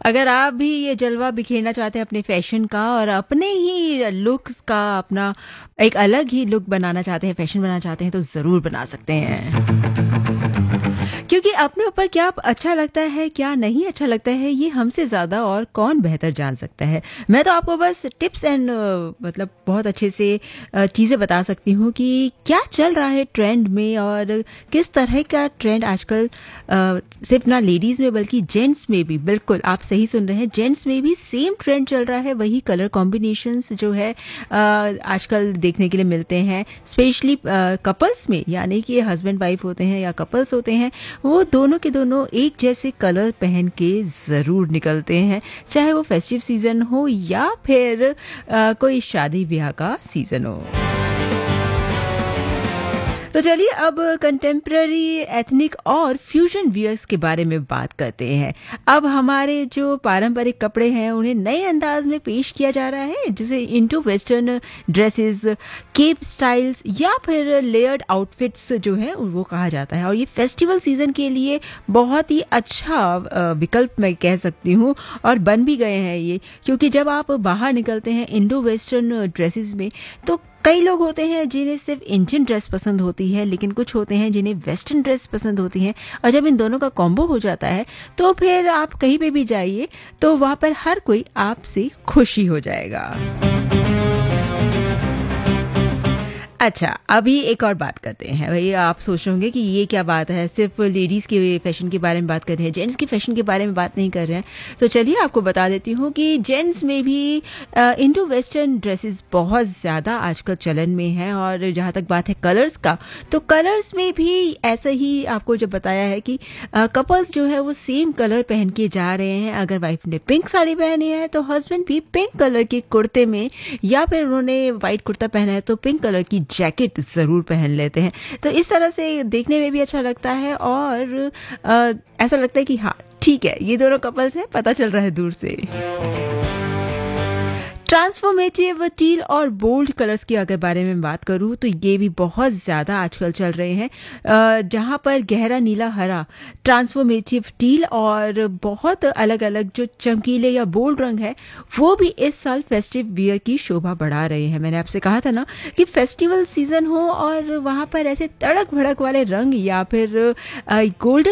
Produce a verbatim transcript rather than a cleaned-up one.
अगर आप भी ये जलवा बिखेरना चाहते हैं अपने फैशन का और अपने ही लुक्स का अपना एक अलग ही लुक बनाना चाहते हैं, फैशन बनाना चाहते हैं, तो ज़रूर बना सकते हैं। क्योंकि अपने ऊपर क्या अच्छा लगता है, क्या नहीं अच्छा लगता है, ये हमसे ज़्यादा और कौन बेहतर जान सकता है। मैं तो आपको बस टिप्स एंड मतलब बहुत अच्छे से चीज़ें बता सकती हूँ कि क्या चल रहा है ट्रेंड में और किस तरह का ट्रेंड आजकल सिर्फ ना लेडीज़ में बल्कि जेंट्स में भी, बिल्कुल आप सही सुन रहे हैं, जेंट्स में भी सेम ट्रेंड चल रहा है। वही कलर कॉम्बिनेशंस जो है आजकल देखने के लिए मिलते हैं, स्पेशली कपल्स में, यानी कि हस्बैंड वाइफ होते हैं या कपल्स होते हैं, वो दोनों के दोनों एक जैसे कलर पहन के ज़रूर निकलते हैं, चाहे वो फेस्टिव सीज़न हो या फिर आ, कोई शादी ब्याह का सीज़न हो। तो चलिए अब कंटेम्प्रेरी, एथनिक और फ्यूजन वियर्स के बारे में बात करते हैं। अब हमारे जो पारंपरिक कपड़े हैं उन्हें नए अंदाज में पेश किया जा रहा है, जैसे into western dresses, cap styles या फिर लेयर्ड आउटफिट्स जो है वो कहा जाता है। और ये फेस्टिवल सीजन के लिए बहुत ही अच्छा विकल्प मैं कह सकती हूँ, और बन भी गए हैं ये, क्योंकि जब आप बाहर निकलते हैं इंडो वेस्टर्न ड्रेसेस में, तो कई लोग होते हैं जिन्हें सिर्फ इंडियन ड्रेस पसंद होती है, लेकिन कुछ होते हैं जिन्हें वेस्टर्न ड्रेस पसंद होती हैं। और जब इन दोनों का कॉम्बो हो जाता है तो फिर आप कहीं पे भी जाइए तो वहाँ पर हर कोई आपसे खुशी हो जाएगा। अच्छा, अभी एक और बात करते हैं। भाई आप सोच रहे होंगे कि ये क्या बात है, सिर्फ लेडीज़ के फैशन के बारे में बात कर रहे हैं, जेंट्स के फैशन के बारे में बात नहीं कर रहे हैं। तो चलिए आपको बता देती हूँ कि जेंट्स में भी इंडो वेस्टर्न ड्रेसेस बहुत ज़्यादा आजकल चलन में है। और जहाँ तक बात है कलर्स का, तो कलर्स में भी ऐसा ही आपको जब बताया है कि कपल्स जो है वो सेम कलर पहन के जा रहे हैं। अगर वाइफ ने पिंक साड़ी पहनी है तो हस्बैंड भी पिंक कलर के कुर्ते में, या फिर उन्होंने वाइट कुर्ता पहना है तो पिंक कलर की जैकेट ज़रूर पहन लेते हैं। तो इस तरह से देखने में भी अच्छा लगता है और आ, ऐसा लगता है कि हाँ ठीक है, ये दोनों कपल्स हैं, पता चल रहा है दूर से। ट्रांसफॉर्मेटिव टील और बोल्ड कलर्स की अगर बारे में बात करूँ तो ये भी बहुत ज़्यादा आजकल चल रहे हैं, जहाँ पर गहरा नीला हरा, ट्रांसफॉर्मेटिव टील और बहुत अलग अलग जो चमकीले या बोल्ड रंग है वो भी इस साल फेस्टिव वियर की शोभा बढ़ा रहे हैं। मैंने आपसे कहा था ना कि फेस्टिवल सीजन हो और वहाँ पर ऐसे तड़क भड़क वाले रंग या फिर गोल्डन